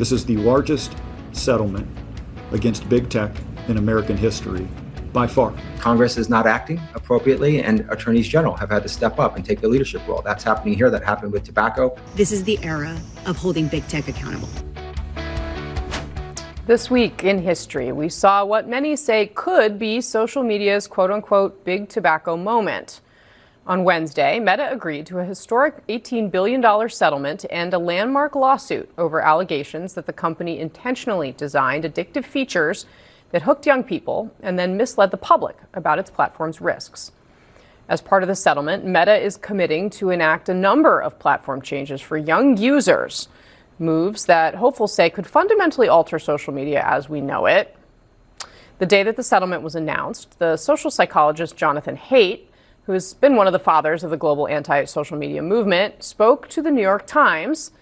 This is the largest settlement against big tech in American history by far. Congress is not acting appropriately, and attorneys general have had to step up and take a leadership role. That's happening here. That happened with tobacco. This is the era of holding big tech accountable. This week in history, we saw what many say could be social media's quote-unquote big tobacco moment. On Wednesday, Meta agreed to a historic $18 billion settlement to end a landmark lawsuit over allegations that the company intentionally designed addictive features that hooked young people and then misled the public about its platform's risks. As part of the settlement, Meta is committing to enact a number of platform changes for young users, moves that hopefuls say could fundamentally alter social media as we know it. The day that the settlement was announced, the social psychologist Jonathan Haidt, who has been one of the fathers of the global anti-social media movement, spoke to the New York Times